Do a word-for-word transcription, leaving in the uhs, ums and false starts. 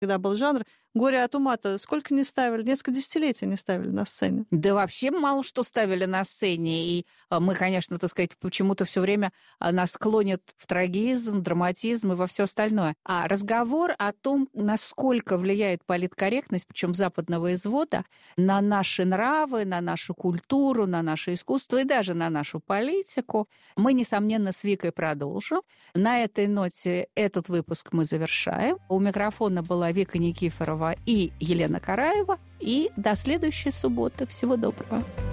Когда был жанр «Горе от ума»-то сколько не ставили, несколько десятилетий не ставили на сцене. Да вообще мало что ставили на сцене. И мы, конечно, так сказать, почему-то все время нас клонят в трагизм, драматизм и во все остальное. А разговор о том, насколько влияет политкорректность, причем западного извода, на наши нравы, на нашу культуру, на наше искусство и даже на нашу политику, мы, несомненно, с Викой продолжим. На этой ноте этот выпуск мы завершаем. У микрофона была Вика Никифорова и Елена Караева. И до следующей субботы. Всего доброго.